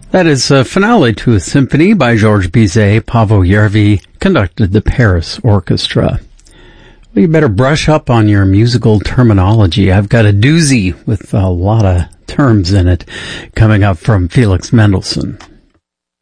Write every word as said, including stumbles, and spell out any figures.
That is a finale to a symphony by Georges Bizet. Paavo Järvi conducted the Paris Orchestra. Well, you better brush up on your musical terminology. I've got a doozy with a lot of terms in it coming up from Felix Mendelssohn.